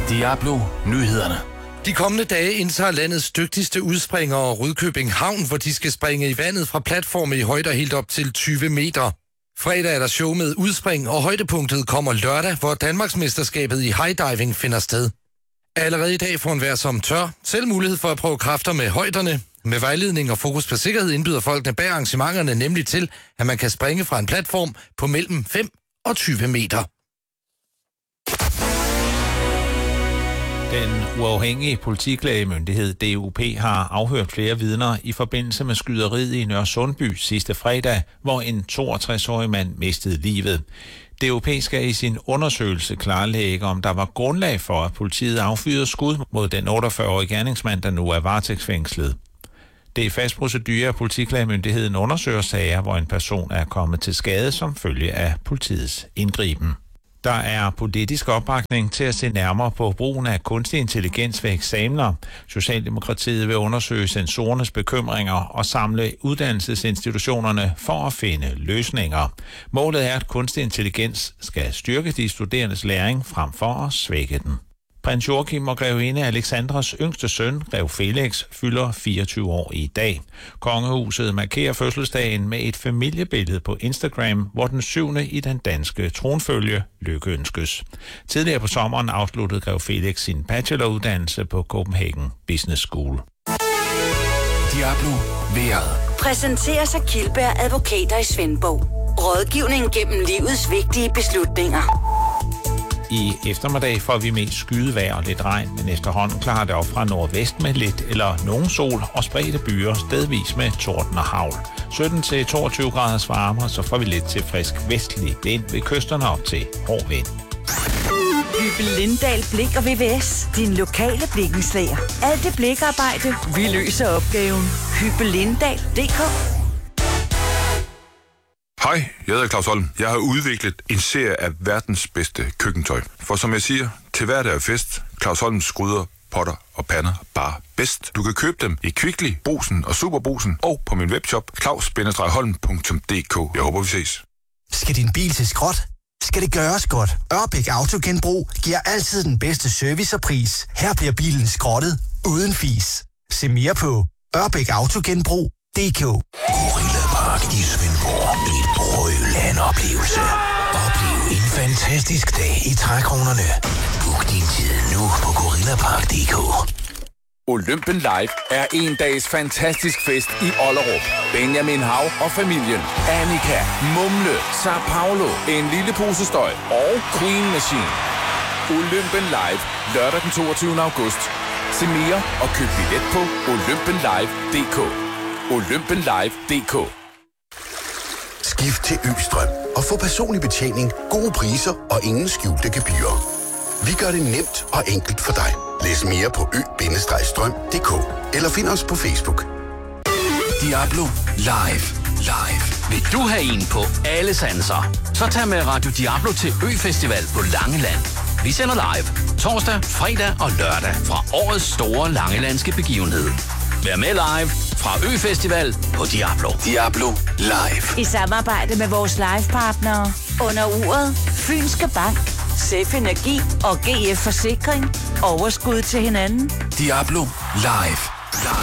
Diablo Nyhederne. De kommende dage indtager landets dygtigste udspringere Rudkøbing Havn, hvor de skal springe i vandet fra platforme i højder helt op til 20 meter. Fredag er der show med udspring, og højdepunktet kommer lørdag, hvor Danmarksmesterskabet i high diving finder sted. Allerede i dag får enhver som tør selv mulighed for at prøve kræfter med højderne. Med vejledning og fokus på sikkerhed indbyder folkene bag arrangementerne nemlig til, at man kan springe fra en platform på mellem 5 og 20 meter. Den uafhængige politiklagemyndighed DUP har afhørt flere vidner i forbindelse med skyderiet i Nørresundby sidste fredag, hvor en 62-årig mand mistede livet. DUP skal i sin undersøgelse klarlægge, om der var grundlag for, at politiet affyrede skud mod den 48-årige gerningsmand, der nu er varetægtsfængslet. Det er fast procedure, at politiklagemyndigheden undersøger sager, hvor en person er kommet til skade som følge af politiets indgriben. Der er politisk opbakning til at se nærmere på brugen af kunstig intelligens ved eksamener. Socialdemokratiet vil undersøge censorernes bekymringer og samle uddannelsesinstitutionerne for at finde løsninger. Målet er, at kunstig intelligens skal styrke de studerendes læring frem for at svække den. Prins Joachim og grevinde Alexandras yngste søn, grev Felix, fylder 24 år i dag. Kongehuset markerer fødselsdagen med et familiebillede på Instagram, hvor den 7. i den danske tronfølge lykkeønskes. Tidligere på sommeren afsluttede grev Felix sin bacheloruddannelse på Copenhagen Business School. Diablo Vejret. Præsenteres af Kildberg Advokater i Svendborg. Rådgivning gennem livets vigtige beslutninger. I eftermiddag får vi mest skydevejr og lidt regn, men efterhånden klarer det op fra nordvest med lidt eller nogen sol og spredte byer, stedvis med torden og hagl. 17-22 graders varme, så får vi lidt til frisk vestlig vind ved kysterne op til hård vind. Hyppel Lindahl Blik og VVS. Din lokale blikkenslager. Alt det blikarbejde, vi løser opgaven. Hyppellindahl.dk. Hej, jeg hedder Claus Holm. Jeg har udviklet en serie af verdens bedste køkkentøj. For som jeg siger, til hverdag er fest. Claus Holms gryder, potter og pander bare bedst. Du kan købe dem i Kvickly, Brugsen og Superbrugsen og på min webshop claus-holm.dk. Jeg håber, vi ses. Skal din bil til skrot? Skal det gøres godt? Ørbæk Autogenbrug giver altid den bedste service og pris. Her bliver bilen skrottet uden fis. Se mere på ørbækautogenbrug.dk. Gorilla Park i Svendborg. Et brølende oplevelse. Oplev en fantastisk dag i trækronerne. Book din tid nu på gorillapark.dk. Olympen Live er en dags fantastisk fest i Ollerup. Benjamin Hav og familien, Annika, Mumle, Sao Paulo, En lille pose støj og Queen Machine. Olympen Live lørdag den 22. august. Se mere og køb billet på olympenlive.dk. olympenlive.dk. Skift til Østrøm og få personlig betjening, gode priser og ingen skjulte gebyrer. Vi gør det nemt og enkelt for dig. Læs mere på ø-strøm.dk eller find os på Facebook. Diablo Live. Vil du have en på alle sanser? Så tag med Radio Diablo til Ø-festival på Langeland. Vi sender live torsdag, fredag og lørdag fra årets store langelandske begivenhed. Vær med live fra Ø-festival på Diablo. Diablo Live. I samarbejde med vores livepartnere. Under uret Fynske Bank, Sef Energi og GF Forsikring. Overskud til hinanden. Diablo Live.